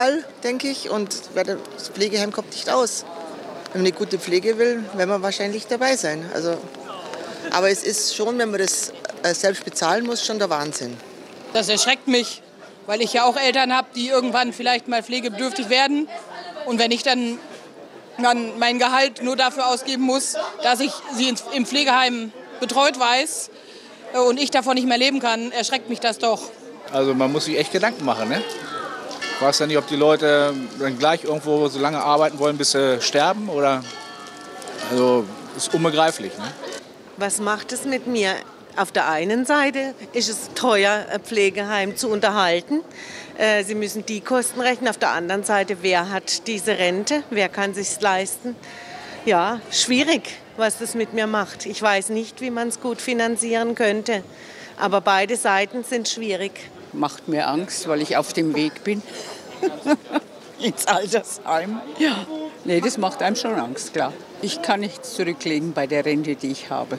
denke ich, und das Pflegeheim kommt nicht aus. Wenn man eine gute Pflege will, werden wir wahrscheinlich dabei sein. Also, aber es ist schon, wenn man das selbst bezahlen muss, schon der Wahnsinn. Das erschreckt mich, weil ich ja auch Eltern habe, die irgendwann vielleicht mal pflegebedürftig werden. Und wenn ich dann mein Gehalt nur dafür ausgeben muss, dass ich sie im Pflegeheim betreut weiß und ich davon nicht mehr leben kann, erschreckt mich das doch. Also man muss sich echt Gedanken machen, ne? Ich weiß ja nicht, ob die Leute dann gleich irgendwo so lange arbeiten wollen, bis sie sterben oder... Also ist unbegreiflich, ne? Was macht es mit mir? Auf der einen Seite ist es teuer, ein Pflegeheim zu unterhalten. Sie müssen die Kosten rechnen. Auf der anderen Seite, wer hat diese Rente? Wer kann sich's leisten? Ja, schwierig, was das mit mir macht. Ich weiß nicht, wie man es gut finanzieren könnte. Aber beide Seiten sind schwierig. Macht mir Angst, weil ich auf dem Weg bin ins Altersheim. Ja. Nee, das macht einem schon Angst, klar. Ich kann nichts zurücklegen bei der Rente, die ich habe.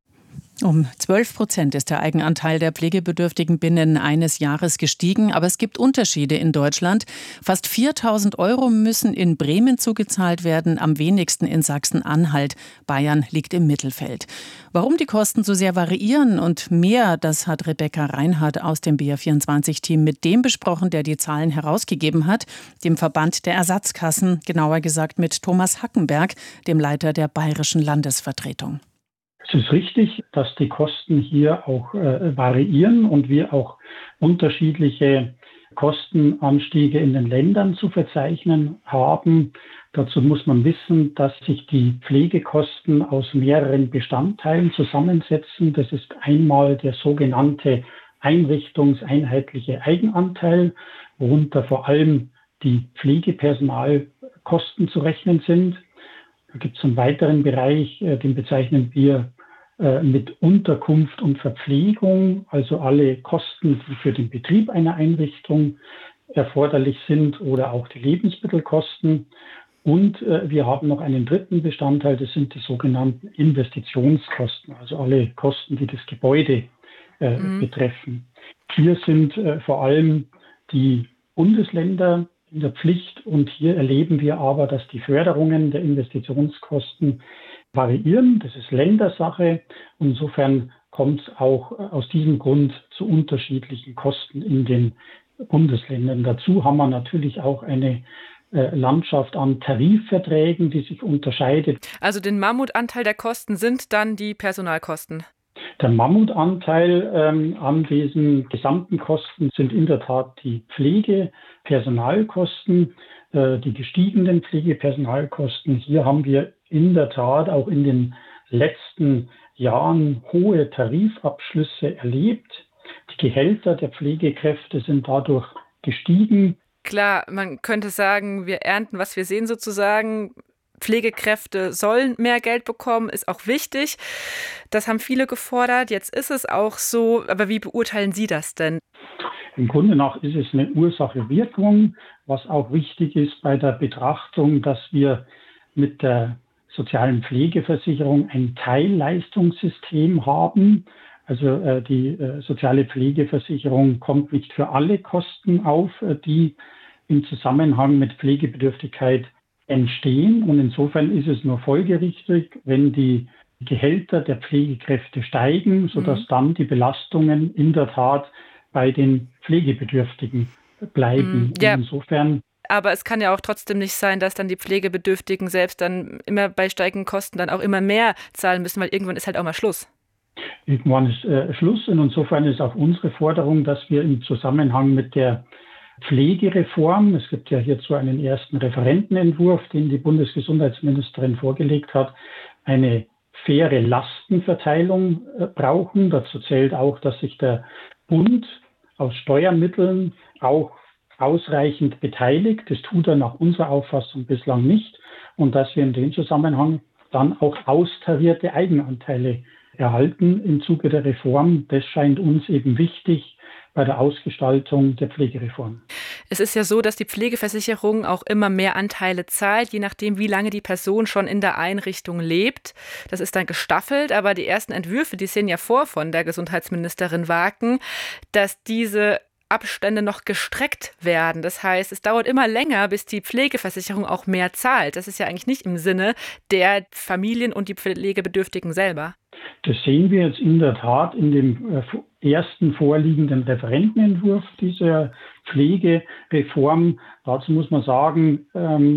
Um 12% ist der Eigenanteil der Pflegebedürftigen binnen eines Jahres gestiegen. Aber es gibt Unterschiede in Deutschland. Fast 4.000 € müssen in Bremen zugezahlt werden, am wenigsten in Sachsen-Anhalt. Bayern liegt im Mittelfeld. Warum die Kosten so sehr variieren und mehr, das hat Rebecca Reinhardt aus dem BR24-Team mit dem besprochen, der die Zahlen herausgegeben hat, dem Verband der Ersatzkassen, genauer gesagt mit Thomas Hackenberg, dem Leiter der Bayerischen Landesvertretung. Es ist richtig, dass die Kosten hier auch variieren und wir auch unterschiedliche Kostenanstiege in den Ländern zu verzeichnen haben. Dazu muss man wissen, dass sich die Pflegekosten aus mehreren Bestandteilen zusammensetzen. Das ist einmal der sogenannte einrichtungseinheitliche Eigenanteil, worunter vor allem die Pflegepersonalkosten zu rechnen sind. Da gibt es einen weiteren Bereich, den bezeichnen wir mit Unterkunft und Verpflegung, also alle Kosten, die für den Betrieb einer Einrichtung erforderlich sind oder auch die Lebensmittelkosten. Und wir haben noch einen dritten Bestandteil, das sind die sogenannten Investitionskosten, also alle Kosten, die das Gebäude betreffen. Hier sind vor allem die Bundesländer in der Pflicht und hier erleben wir aber, dass die Förderungen der Investitionskosten variieren. Das ist Ländersache. Insofern kommt es auch aus diesem Grund zu unterschiedlichen Kosten in den Bundesländern. Dazu haben wir natürlich auch eine Landschaft an Tarifverträgen, die sich unterscheidet. Also den Mammutanteil der Kosten sind dann die Personalkosten? Der Mammutanteil an diesen gesamten Kosten sind in der Tat die Pflegepersonalkosten, die gestiegenen Pflegepersonalkosten. Hier haben wir in der Tat auch in den letzten Jahren hohe Tarifabschlüsse erlebt. Die Gehälter der Pflegekräfte sind dadurch gestiegen. Klar, man könnte sagen, wir ernten, was wir sehen sozusagen. Pflegekräfte sollen mehr Geld bekommen, ist auch wichtig. Das haben viele gefordert. Jetzt ist es auch so. Aber wie beurteilen Sie das denn? Im Grunde nach ist es eine Ursache-Wirkung, was auch wichtig ist bei der Betrachtung, dass wir mit der sozialen Pflegeversicherung ein Teilleistungssystem haben. Also die soziale Pflegeversicherung kommt nicht für alle Kosten auf, die im Zusammenhang mit Pflegebedürftigkeit entstehen. Und insofern ist es nur folgerichtig, wenn die Gehälter der Pflegekräfte steigen, sodass dann die Belastungen in der Tat bei den Pflegebedürftigen bleiben. Ja. Insofern. Aber es kann ja auch trotzdem nicht sein, dass dann die Pflegebedürftigen selbst dann immer bei steigenden Kosten dann auch immer mehr zahlen müssen, weil irgendwann ist halt auch mal Schluss. Irgendwann ist Schluss und insofern ist auch unsere Forderung, dass wir im Zusammenhang mit der Pflegereform, es gibt ja hierzu einen ersten Referentenentwurf, den die Bundesgesundheitsministerin vorgelegt hat, eine faire Lastenverteilung brauchen. Dazu zählt auch, dass sich der Bund aus Steuermitteln auch ausreichend beteiligt. Das tut er nach unserer Auffassung bislang nicht. Und dass wir in dem Zusammenhang dann auch austarierte Eigenanteile erhalten im Zuge der Reform, das scheint uns eben wichtig bei der Ausgestaltung der Pflegereform. Es ist ja so, dass die Pflegeversicherung auch immer mehr Anteile zahlt, je nachdem, wie lange die Person schon in der Einrichtung lebt. Das ist dann gestaffelt, aber die ersten Entwürfe, die sehen ja vor von der Gesundheitsministerin Waken, dass diese Abstände noch gestreckt werden. Das heißt, es dauert immer länger, bis die Pflegeversicherung auch mehr zahlt. Das ist ja eigentlich nicht im Sinne der Familien und die Pflegebedürftigen selber. Das sehen wir jetzt in der Tat in dem ersten vorliegenden Referentenentwurf dieser Pflegereform. Dazu muss man sagen,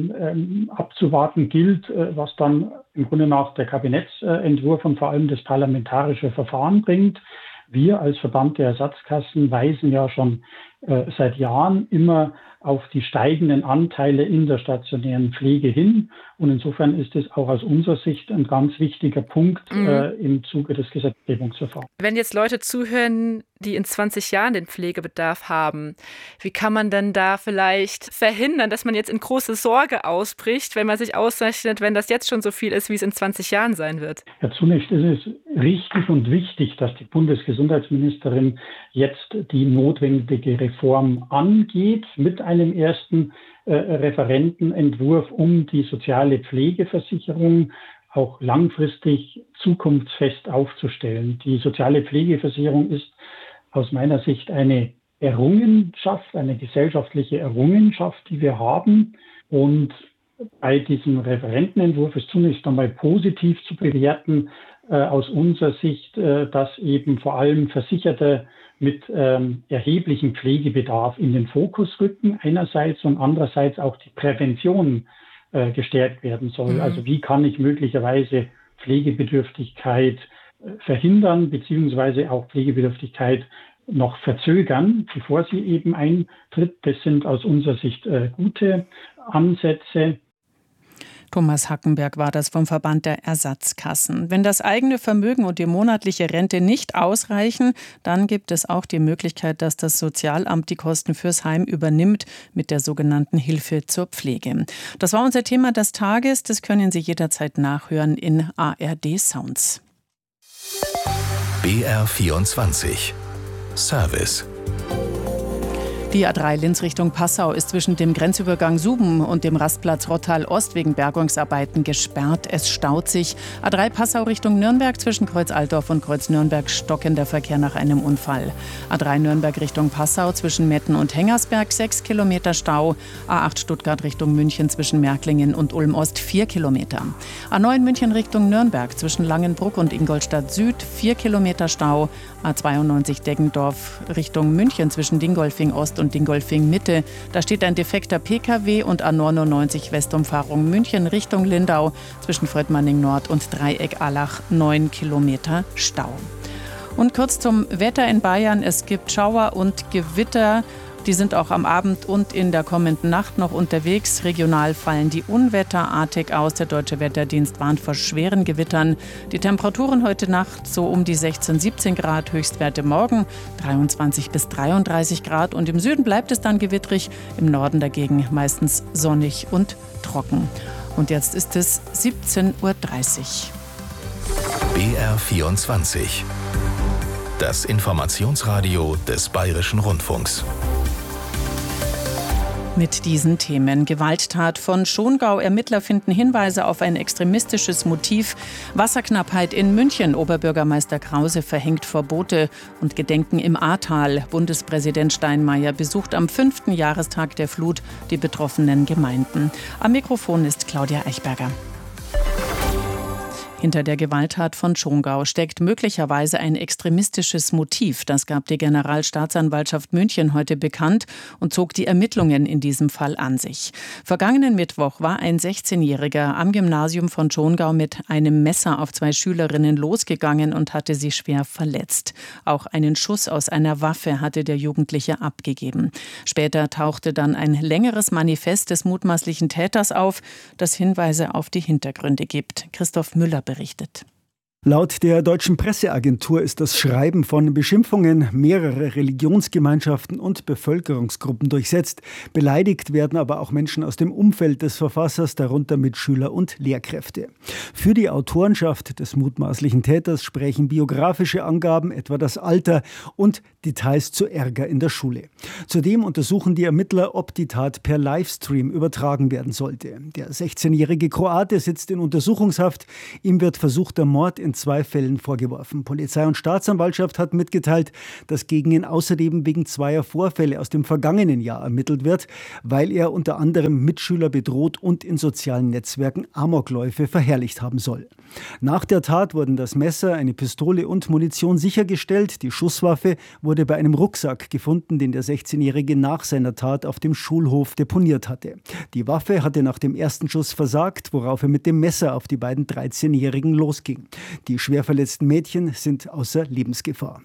abzuwarten gilt, was dann im Grunde nach der Kabinettsentwurf und vor allem das parlamentarische Verfahren bringt. Wir als Verband der Ersatzkassen weisen ja schon seit Jahren immer auf die steigenden Anteile in der stationären Pflege hin. Und insofern ist es auch aus unserer Sicht ein ganz wichtiger Punkt im Zuge des Gesetzgebungsverfahrens. Wenn jetzt Leute zuhören, die in 20 Jahren den Pflegebedarf haben, wie kann man denn da vielleicht verhindern, dass man jetzt in große Sorge ausbricht, wenn man sich ausrechnet, wenn das jetzt schon so viel ist, wie es in 20 Jahren sein wird? Ja, zunächst ist es richtig und wichtig, dass die Bundesgesundheitsministerin jetzt die notwendige Reform angeht mit einem ersten Referentenentwurf, um die soziale Pflegeversicherung auch langfristig zukunftsfest aufzustellen. Die soziale Pflegeversicherung ist aus meiner Sicht eine Errungenschaft, eine gesellschaftliche Errungenschaft, die wir haben. Und bei diesem Referentenentwurf ist zunächst einmal positiv zu bewerten, aus unserer Sicht, dass eben vor allem Versicherte mit erheblichem Pflegebedarf in den Fokus rücken, einerseits, und andererseits auch die Prävention gestärkt werden soll. Also wie kann ich möglicherweise Pflegebedürftigkeit verhindern, beziehungsweise auch Pflegebedürftigkeit noch verzögern, bevor sie eben eintritt. Das sind aus unserer Sicht gute Ansätze. Thomas Hackenberg war das vom Verband der Ersatzkassen. Wenn das eigene Vermögen und die monatliche Rente nicht ausreichen, dann gibt es auch die Möglichkeit, dass das Sozialamt die Kosten fürs Heim übernimmt mit der sogenannten Hilfe zur Pflege. Das war unser Thema des Tages. Das können Sie jederzeit nachhören in ARD Sounds. BR24 Service. Die A3 Linz Richtung Passau ist zwischen dem Grenzübergang Suben und dem Rastplatz Rottal Ost wegen Bergungsarbeiten gesperrt. Es staut sich. A3 Passau Richtung Nürnberg zwischen Kreuz Altdorf und Kreuz Nürnberg stockender Verkehr nach einem Unfall. A3 Nürnberg Richtung Passau zwischen Metten und Hengersberg 6 Kilometer Stau. A8 Stuttgart Richtung München zwischen Märklingen und Ulm Ost 4 Kilometer. A9 München Richtung Nürnberg zwischen Langenbruck und Ingolstadt Süd 4 Kilometer Stau. A92 Deggendorf Richtung München zwischen Dingolfing Ost und Dingolfing Mitte. Da steht ein defekter Pkw und A99 Westumfahrung München Richtung Lindau zwischen Fröttmanning Nord und Dreieck Allach 9 Kilometer Stau. Und kurz zum Wetter in Bayern. Es gibt Schauer und Gewitter. Die sind auch am Abend und in der kommenden Nacht noch unterwegs. Regional fallen die Unwetter artig aus. Der Deutsche Wetterdienst warnt vor schweren Gewittern. Die Temperaturen heute Nacht so um die 16, 17 Grad. Höchstwerte morgen 23 bis 33 Grad. Und im Süden bleibt es dann gewittrig. Im Norden dagegen meistens sonnig und trocken. Und jetzt ist es 17:30 Uhr. BR24. Das Informationsradio des Bayerischen Rundfunks. Mit diesen Themen. Gewalttat von Schongau. Ermittler finden Hinweise auf ein extremistisches Motiv. Wasserknappheit in München. Oberbürgermeister Krause verhängt Verbote. Und Gedenken im Ahrtal. Bundespräsident Steinmeier besucht am 5. Jahrestag der Flut die betroffenen Gemeinden. Am Mikrofon ist Claudia Eichberger. Hinter der Gewalttat von Schongau steckt möglicherweise ein extremistisches Motiv. Das gab die Generalstaatsanwaltschaft München heute bekannt und zog die Ermittlungen in diesem Fall an sich. Vergangenen Mittwoch war ein 16-Jähriger am Gymnasium von Schongau mit einem Messer auf 2 Schülerinnen losgegangen und hatte sie schwer verletzt. Auch einen Schuss aus einer Waffe hatte der Jugendliche abgegeben. Später tauchte dann ein längeres Manifest des mutmaßlichen Täters auf, das Hinweise auf die Hintergründe gibt. Christoph Müller berichtet. Laut der deutschen Presseagentur ist das Schreiben von Beschimpfungen mehrerer Religionsgemeinschaften und Bevölkerungsgruppen durchsetzt. Beleidigt werden aber auch Menschen aus dem Umfeld des Verfassers, darunter Mitschüler und Lehrkräfte. Für die Autorenschaft des mutmaßlichen Täters sprechen biografische Angaben, etwa das Alter und Details zu Ärger in der Schule. Zudem untersuchen die Ermittler, ob die Tat per Livestream übertragen werden sollte. Der 16-jährige Kroate sitzt in Untersuchungshaft. Ihm wird versuchter Mord in 2 Fällen vorgeworfen. Polizei und Staatsanwaltschaft hat mitgeteilt, dass gegen ihn außerdem wegen 2 Vorfälle aus dem vergangenen Jahr ermittelt wird, weil er unter anderem Mitschüler bedroht und in sozialen Netzwerken Amokläufe verherrlicht haben soll. Nach der Tat wurden das Messer, eine Pistole und Munition sichergestellt. Die Schusswaffe wurde bei einem Rucksack gefunden, den der 16-Jährige nach seiner Tat auf dem Schulhof deponiert hatte. Die Waffe hatte nach dem ersten Schuss versagt, worauf er mit dem Messer auf die beiden 13-Jährigen losging. Die schwer verletzten Mädchen sind außer Lebensgefahr.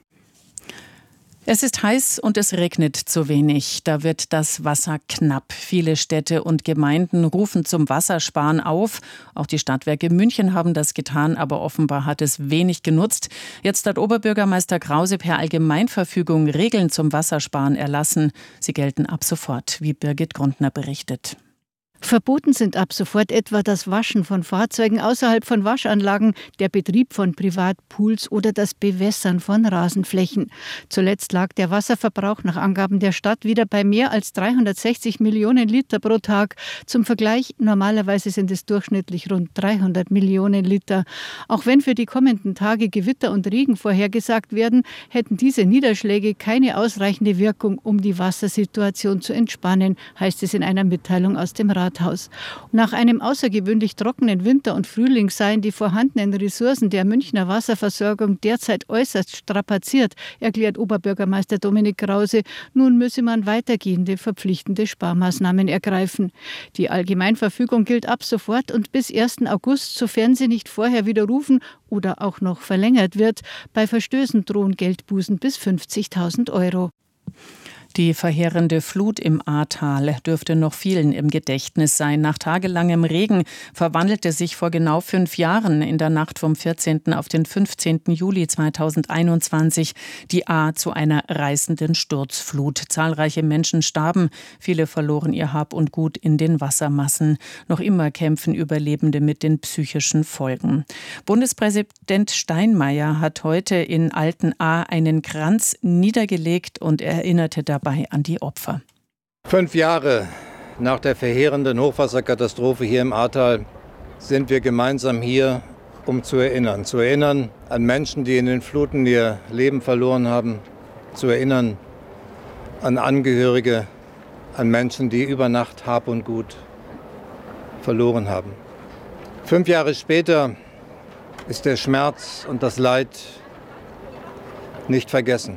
Es ist heiß und es regnet zu wenig. Da wird das Wasser knapp. Viele Städte und Gemeinden rufen zum Wassersparen auf. Auch die Stadtwerke München haben das getan, aber offenbar hat es wenig genutzt. Jetzt hat Oberbürgermeister Krause per Allgemeinverfügung Regeln zum Wassersparen erlassen. Sie gelten ab sofort, wie Birgit Grundner berichtet. Verboten sind ab sofort etwa das Waschen von Fahrzeugen außerhalb von Waschanlagen, der Betrieb von Privatpools oder das Bewässern von Rasenflächen. Zuletzt lag der Wasserverbrauch nach Angaben der Stadt wieder bei mehr als 360 Millionen Liter pro Tag. Zum Vergleich, normalerweise sind es durchschnittlich rund 300 Millionen Liter. Auch wenn für die kommenden Tage Gewitter und Regen vorhergesagt werden, hätten diese Niederschläge keine ausreichende Wirkung, um die Wassersituation zu entspannen, heißt es in einer Mitteilung aus dem Rathaus. Nach einem außergewöhnlich trockenen Winter und Frühling seien die vorhandenen Ressourcen der Münchner Wasserversorgung derzeit äußerst strapaziert, erklärt Oberbürgermeister Dominik Krause. Nun müsse man weitergehende, verpflichtende Sparmaßnahmen ergreifen. Die Allgemeinverfügung gilt ab sofort und bis 1. August, sofern sie nicht vorher widerrufen oder auch noch verlängert wird. Bei Verstößen drohen Geldbußen bis 50.000 €. Die verheerende Flut im Ahrtal dürfte noch vielen im Gedächtnis sein. Nach tagelangem Regen verwandelte sich vor genau 5 Jahren in der Nacht vom 14. auf den 15. Juli 2021 die Ahr zu einer reißenden Sturzflut. Zahlreiche Menschen starben, viele verloren ihr Hab und Gut in den Wassermassen. Noch immer kämpfen Überlebende mit den psychischen Folgen. Bundespräsident Steinmeier hat heute in Altenahr einen Kranz niedergelegt und erinnerte dabei an die Opfer. 5 Jahre nach der verheerenden Hochwasserkatastrophe hier im Ahrtal sind wir gemeinsam hier, um zu erinnern. Zu erinnern an Menschen, die in den Fluten ihr Leben verloren haben. Zu erinnern an Angehörige, an Menschen, die über Nacht Hab und Gut verloren haben. 5 Jahre später ist der Schmerz und das Leid nicht vergessen.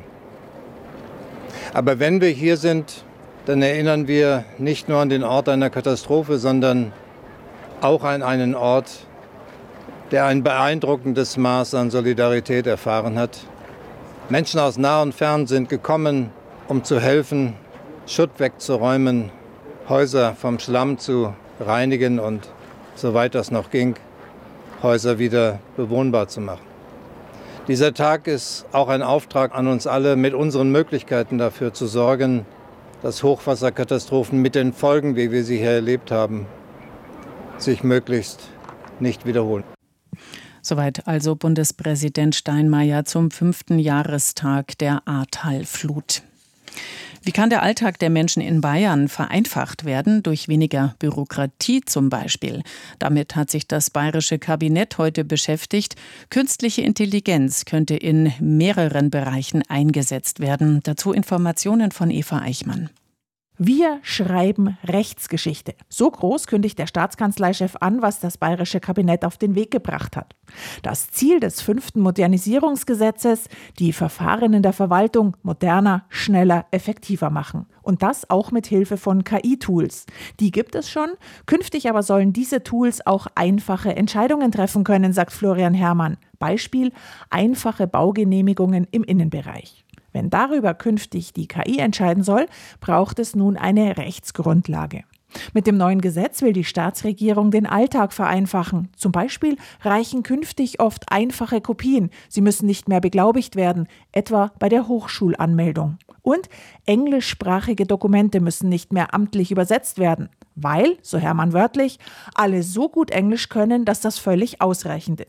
Aber wenn wir hier sind, dann erinnern wir nicht nur an den Ort einer Katastrophe, sondern auch an einen Ort, der ein beeindruckendes Maß an Solidarität erfahren hat. Menschen aus nah und fern sind gekommen, um zu helfen, Schutt wegzuräumen, Häuser vom Schlamm zu reinigen und, soweit das noch ging, Häuser wieder bewohnbar zu machen. Dieser Tag ist auch ein Auftrag an uns alle, mit unseren Möglichkeiten dafür zu sorgen, dass Hochwasserkatastrophen mit den Folgen, wie wir sie hier erlebt haben, sich möglichst nicht wiederholen. Soweit also Bundespräsident Steinmeier zum 5. Jahrestag der Ahrtalflut. Wie kann der Alltag der Menschen in Bayern vereinfacht werden? Durch weniger Bürokratie zum Beispiel. Damit hat sich das bayerische Kabinett heute beschäftigt. Künstliche Intelligenz könnte in mehreren Bereichen eingesetzt werden. Dazu Informationen von Eva Eichmann. Wir schreiben Rechtsgeschichte. So groß kündigt der Staatskanzleichef an, was das bayerische Kabinett auf den Weg gebracht hat. Das Ziel des 5. Modernisierungsgesetzes, die Verfahren in der Verwaltung moderner, schneller, effektiver machen. Und das auch mit Hilfe von KI-Tools. Die gibt es schon. Künftig aber sollen diese Tools auch einfache Entscheidungen treffen können, sagt Florian Herrmann. Beispiel: einfache Baugenehmigungen im Innenbereich. Wenn darüber künftig die KI entscheiden soll, braucht es nun eine Rechtsgrundlage. Mit dem neuen Gesetz will die Staatsregierung den Alltag vereinfachen. Zum Beispiel reichen künftig oft einfache Kopien. Sie müssen nicht mehr beglaubigt werden, etwa bei der Hochschulanmeldung. Und englischsprachige Dokumente müssen nicht mehr amtlich übersetzt werden, weil, so Hermann wörtlich, alle so gut Englisch können, dass das völlig ausreichend ist.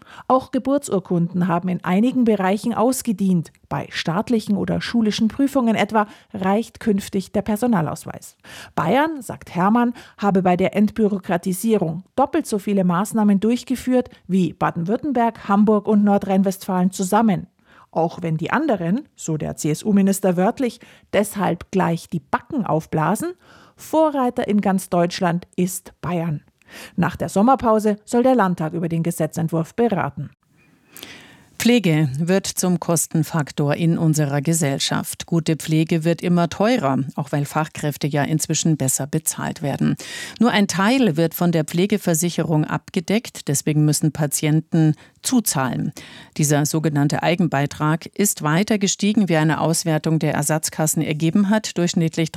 Auch Geburtsurkunden haben in einigen Bereichen ausgedient. Bei staatlichen oder schulischen Prüfungen etwa reicht künftig der Personalausweis. Bayern, sagt Hermann, habe bei der Entbürokratisierung doppelt so viele Maßnahmen durchgeführt wie Baden-Württemberg, Hamburg und Nordrhein-Westfalen zusammen. Auch wenn die anderen, so der CSU-Minister wörtlich, deshalb gleich die Backen aufblasen, Vorreiter in ganz Deutschland ist Bayern. Nach der Sommerpause soll der Landtag über den Gesetzentwurf beraten. Pflege wird zum Kostenfaktor in unserer Gesellschaft. Gute Pflege wird immer teurer, auch weil Fachkräfte ja inzwischen besser bezahlt werden. Nur ein Teil wird von der Pflegeversicherung abgedeckt, deswegen müssen Patienten zuzahlen. Dieser sogenannte Eigenbeitrag ist weiter gestiegen, wie eine Auswertung der Ersatzkassen ergeben hat. Durchschnittlich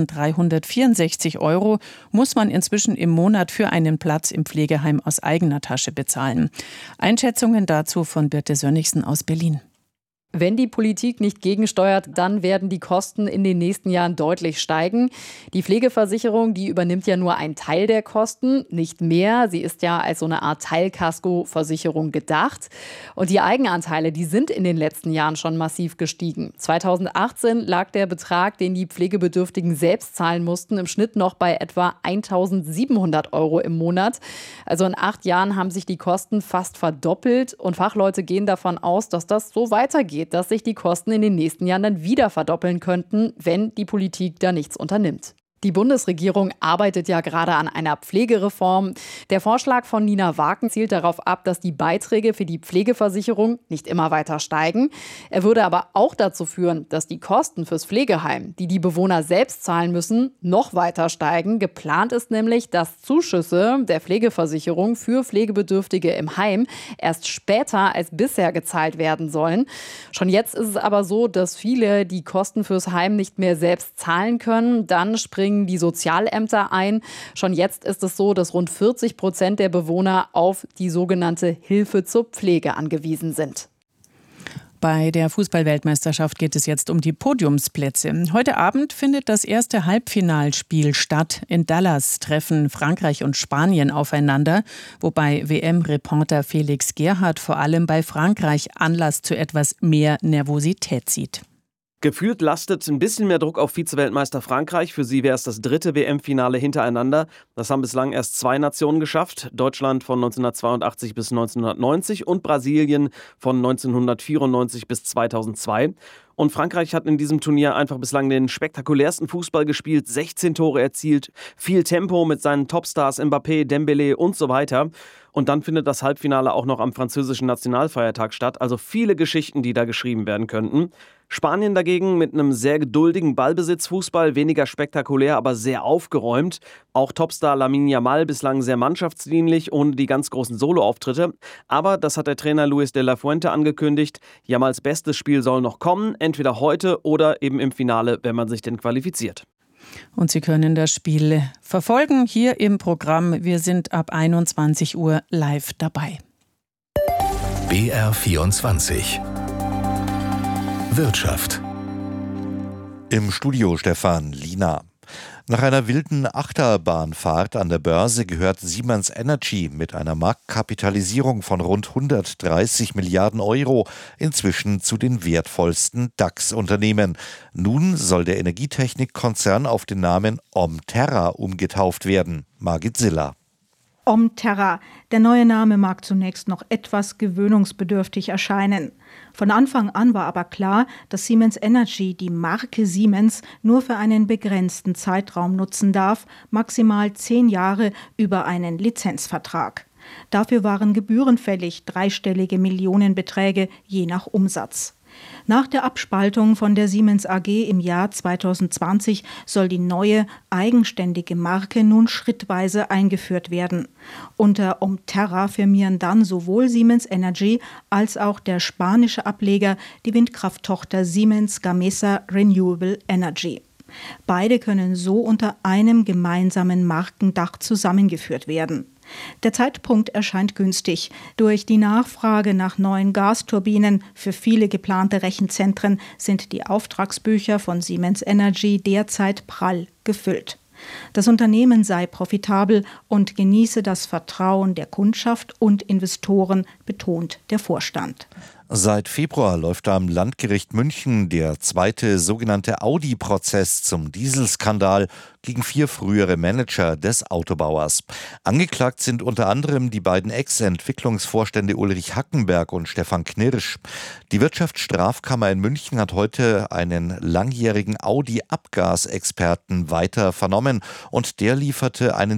3.364 € muss man inzwischen im Monat für einen Platz im Pflegeheim aus eigener Tasche bezahlen. Einschätzungen dazu von Birte Sönnigsen aus Berlin. Wenn die Politik nicht gegensteuert, dann werden die Kosten in den nächsten Jahren deutlich steigen. Die Pflegeversicherung, die übernimmt ja nur einen Teil der Kosten, nicht mehr. Sie ist ja als so eine Art Teilkaskoversicherung gedacht. Und die Eigenanteile, die sind in den letzten Jahren schon massiv gestiegen. 2018 lag der Betrag, den die Pflegebedürftigen selbst zahlen mussten, im Schnitt noch bei etwa 1.700 € im Monat. Also in 8 Jahren haben sich die Kosten fast verdoppelt. Und Fachleute gehen davon aus, dass das so weitergeht, dass sich die Kosten in den nächsten Jahren dann wieder verdoppeln könnten, wenn die Politik da nichts unternimmt. Die Bundesregierung arbeitet ja gerade an einer Pflegereform. Der Vorschlag von Nina Waken zielt darauf ab, dass die Beiträge für die Pflegeversicherung nicht immer weiter steigen. Er würde aber auch dazu führen, dass die Kosten fürs Pflegeheim, die die Bewohner selbst zahlen müssen, noch weiter steigen. Geplant ist nämlich, dass Zuschüsse der Pflegeversicherung für Pflegebedürftige im Heim erst später als bisher gezahlt werden sollen. Schon jetzt ist es aber so, dass viele die Kosten fürs Heim nicht mehr selbst zahlen können. Dann springen die Sozialämter ein. Schon jetzt ist es so, dass rund 40% der Bewohner auf die sogenannte Hilfe zur Pflege angewiesen sind. Bei der Fußball-Weltmeisterschaft geht es jetzt um die Podiumsplätze. Heute Abend findet das erste Halbfinalspiel statt. In Dallas treffen Frankreich und Spanien aufeinander, wobei WM-Reporter Felix Gerhardt vor allem bei Frankreich Anlass zu etwas mehr Nervosität sieht. Gefühlt lastet ein bisschen mehr Druck auf Vize-Weltmeister Frankreich. Für sie wäre es das 3. WM-Finale hintereinander. Das haben bislang erst 2 Nationen geschafft. Deutschland von 1982 bis 1990 und Brasilien von 1994 bis 2002. Und Frankreich hat in diesem Turnier einfach bislang den spektakulärsten Fußball gespielt, 16 Tore erzielt, viel Tempo mit seinen Topstars Mbappé, Dembélé und so weiter. Und dann findet das Halbfinale auch noch am französischen Nationalfeiertag statt. Also viele Geschichten, die da geschrieben werden könnten. Spanien dagegen mit einem sehr geduldigen Ballbesitzfußball, weniger spektakulär, aber sehr aufgeräumt. Auch Topstar Lamine Yamal bislang sehr mannschaftsdienlich, ohne die ganz großen Soloauftritte. Aber das hat der Trainer Luis de la Fuente angekündigt. Yamals bestes Spiel soll noch kommen, entweder heute oder eben im Finale, wenn man sich denn qualifiziert. Und Sie können das Spiel verfolgen hier im Programm. Wir sind ab 21 Uhr live dabei. BR24 Wirtschaft. Im Studio Stefan Lina. Nach einer wilden Achterbahnfahrt an der Börse gehört Siemens Energy mit einer Marktkapitalisierung von rund 130 Milliarden € inzwischen zu den wertvollsten DAX-Unternehmen. Nun soll der Energietechnikkonzern auf den Namen Omterra umgetauft werden. Margit Siller. Omterra. Der neue Name mag zunächst noch etwas gewöhnungsbedürftig erscheinen. Von Anfang an war aber klar, dass Siemens Energy die Marke Siemens nur für einen begrenzten Zeitraum nutzen darf, maximal 10 Jahre über einen Lizenzvertrag. Dafür waren Gebühren fällig, 3-stellige Millionenbeträge je nach Umsatz. Nach der Abspaltung von der Siemens AG im Jahr 2020 soll die neue, eigenständige Marke nun schrittweise eingeführt werden. Unter Omterra firmieren dann sowohl Siemens Energy als auch der spanische Ableger, die Windkrafttochter Siemens Gamesa Renewable Energy. Beide können so unter einem gemeinsamen Markendach zusammengeführt werden. Der Zeitpunkt erscheint günstig. Durch die Nachfrage nach neuen Gasturbinen für viele geplante Rechenzentren sind die Auftragsbücher von Siemens Energy derzeit prall gefüllt. Das Unternehmen sei profitabel und genieße das Vertrauen der Kundschaft und Investoren, betont der Vorstand. Seit Februar läuft am Landgericht München der zweite sogenannte Audi-Prozess zum Dieselskandal gegen 4 frühere Manager des Autobauers. Angeklagt sind unter anderem die beiden Ex-Entwicklungsvorstände Ulrich Hackenberg und Stefan Knirsch. Die Wirtschaftsstrafkammer in München hat heute einen langjährigen Audi-Abgasexperten weiter vernommen und der lieferte einen